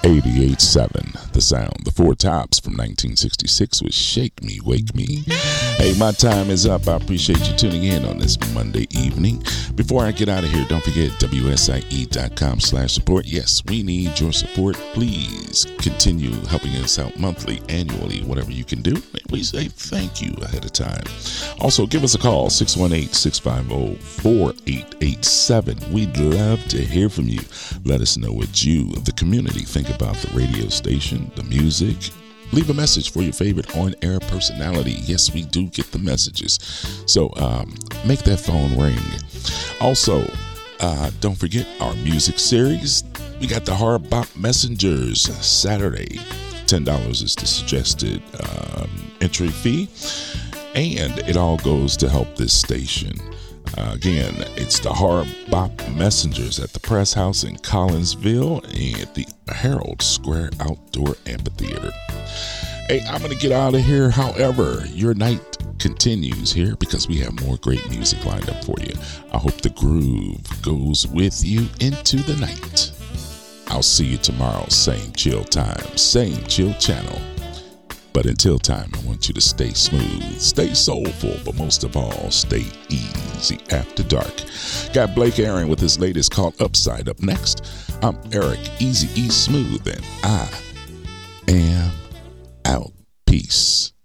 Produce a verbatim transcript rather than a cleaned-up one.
eighty-eight point seven, The Sound. The Four Tops from nineteen sixty-six with Shake Me, Wake Me. Hey, my time is up. I appreciate you tuning in on this Monday evening. Before I get out of here, don't forget W S I E dot com slash support. Yes, we need your support. Please continue helping us out monthly, annually, whatever you can do. We say thank you ahead of time. Also, give us a call, six one eight, six five zero, four eight eight seven. We'd love to hear from you. Let us know what you, the community, think about the radio station, the music. Leave a message for your favorite on-air personality. Yes, we do get the messages. So um, make that phone ring. Also, uh, don't forget our music series. We got the Hard Bop Messengers Saturday. ten dollars is the suggested um, entry fee. And it all goes to help this station. Uh, again, it's the Hard Bop Messengers at the Press House in Collinsville and at the Herald Square Outdoor Amphitheater. Hey, I'm going to get out of here. However, your night continues here because we have more great music lined up for you. I hope the groove goes with you into the night. I'll see you tomorrow, same chill time, same chill channel. But until time, I want you to stay smooth, stay soulful, but most of all, stay easy after dark. Got Blake Aaron with his latest called Upside up next. I'm Eric Easy E Smooth, and I am out. Peace.